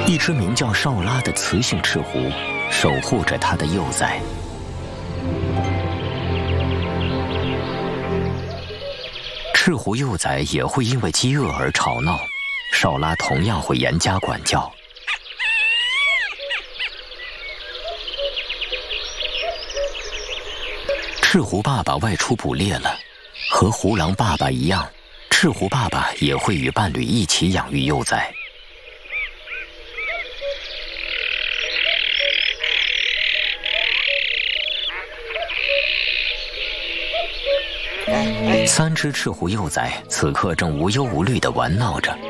一只名叫少拉的雌性赤狐守护着它的幼崽。赤狐幼崽也会因为饥饿而吵闹，少拉同样会严加管教。赤狐爸爸外出捕猎了，和狐狼爸爸一样，赤狐爸爸也会与伴侣一起养育幼崽。3只赤狐幼崽此刻正无忧无虑地玩闹着，